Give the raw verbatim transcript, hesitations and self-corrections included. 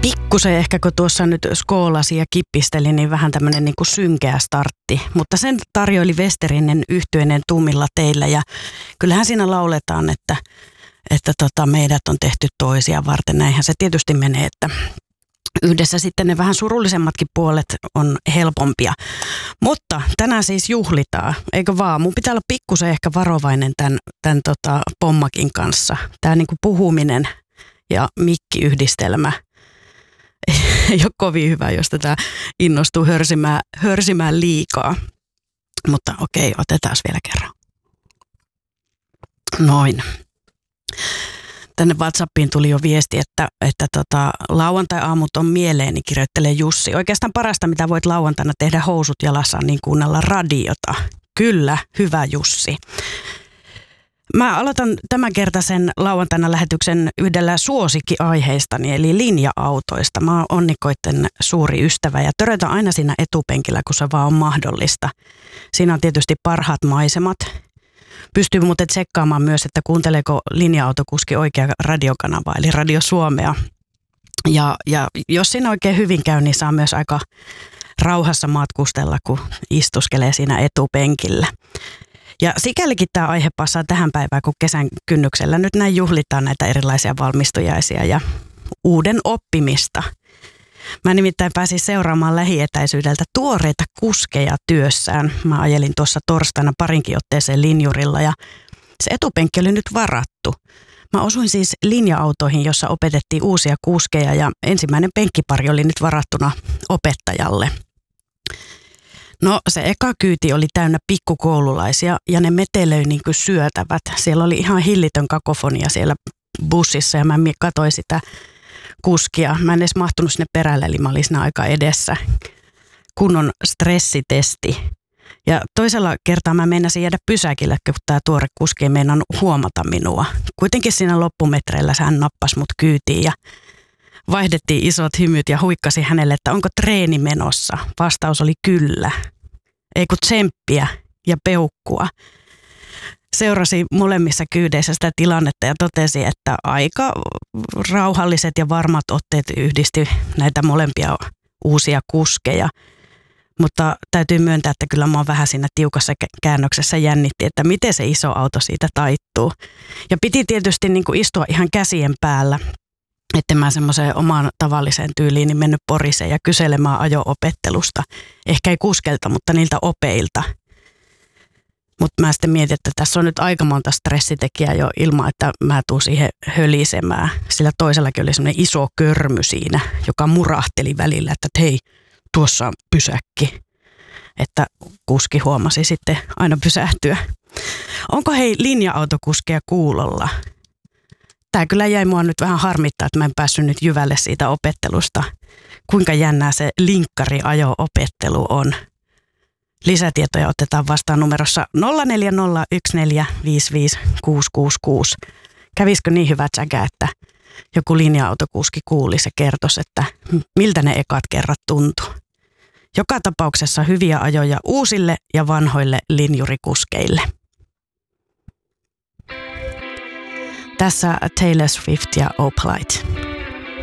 Pikkusen ehkä kun tuossa nyt skoolasi ja kippisteli, niin vähän tämmöinen niin kuin synkeä startti. Mutta sen tarjoili Westerinen yhtyeinen Tummilla teillä ja kyllähän siinä lauletaan, että, että tota, meidät on tehty toisia varten. Näinhän se tietysti menee, että yhdessä sitten ne vähän surullisemmatkin puolet on helpompia. Mutta tänään siis juhlitaan, eikö vaan? Mun pitää olla pikkusen ehkä varovainen tämän, tämän tota pommakin kanssa. Tämä niin kuin puhuminen ja mikkiyhdistelmä ei ole kovin hyvä, jos tätä innostuu hörsimään, hörsimään liikaa. Mutta okei, otetaan vielä kerran. Noin. Tänne WhatsAppiin tuli jo viesti, että, että tota, lauantai-aamut on mieleeni, kirjoittelee Jussi. Oikeastaan parasta, mitä voit lauantaina tehdä housut jalassa, niin kuunnella radiota. Kyllä, hyvä Jussi. Mä aloitan tämänkertaisen lauantaina lähetyksen yhdellä suosikkiaiheistani, eli linja-autoista. Mä oon onnikoitten suuri ystävä ja törötän aina siinä etupenkillä, kun se vaan on mahdollista. Siinä on tietysti parhaat maisemat. Pystyy muuten tsekkaamaan myös, että kuunteleeko linja-autokuski oikea radiokanava, eli Radio Suomea. Ja, ja jos siinä oikein hyvin käy, niin saa myös aika rauhassa matkustella, kun istuskelee siinä etupenkillä. Ja sikälikin tämä aihe passaa tähän päivään, kun kesän kynnyksellä nyt näin juhlitaan näitä erilaisia valmistujaisia ja uuden oppimista. Mä nimittäin pääsin seuraamaan lähietäisyydeltä tuoreita kuskeja työssään. Mä ajelin tuossa torstaina parinkin otteeseen linjurilla ja se etupenkki oli nyt varattu. Mä osuin siis linja-autoihin, jossa opetettiin uusia kuskeja ja ensimmäinen penkkipari oli nyt varattuna opettajalle. No se eka kyyti oli täynnä pikkukoululaisia ja ne metelöi niin kuin syötävät. Siellä oli ihan hillitön kakofonia siellä bussissa ja mä katsoin sitä kuskia. Mä en edes mahtunut sinne perälle, eli mä olin siinä aika edessä. Kunnon stressitesti. Ja toisella kertaa mä meinasin jäädä pysäkille, kun tämä tuore kuski ei meinannut huomata minua. Kuitenkin siinä loppumetreillä hän nappasi mut kyytiin ja vaihdettiin isot hymyt ja huikkasi hänelle, että onko treeni menossa. Vastaus oli kyllä. Ei kun tsemppiä ja peukkua. Seurasi molemmissa kyydeissä sitä tilannetta ja totesi, että aika rauhalliset ja varmat otteet yhdisti näitä molempia uusia kuskeja. Mutta täytyy myöntää, että kyllä mä oon vähän siinä tiukassa käännöksessä jännitti, että miten se iso auto siitä taittuu. Ja piti tietysti niin kuin istua ihan käsien päällä, että mä semmoiseen omaan tavalliseen tyyliin niin mennyt poriseen ja kyselemään ajo-opettelusta. Ehkä ei kuskelta, mutta niiltä opeilta. Mutta mä sitten mietin, että tässä on nyt aika monta stressitekijää jo ilman, että mä tuun siihen hölisemään. Sillä toisellakin oli semmoinen iso körmy siinä, joka murahteli välillä, että hei, tuossa on pysäkki. Että kuski huomasi sitten aina pysähtyä. Onko hei linja-autokuskeja kuulolla? Tämä kyllä jäi mua nyt vähän harmittaa, että mä en päässyt nyt jyvälle siitä opettelusta. Kuinka jännää se linkkari-ajo-opettelu on. Lisätietoja otetaan vastaan numerossa nolla neljä nolla yksi neljä viisi viisi kuusi kuusi kuusi. Kävisikö niin hyvä tsäkä, että joku linja-autokuski kuulisi ja kertoisi, että miltä ne ekat kerrat tuntuu. Joka tapauksessa hyviä ajoja uusille ja vanhoille linjurikuskeille. Tässä Taylor Swift ja Opalite.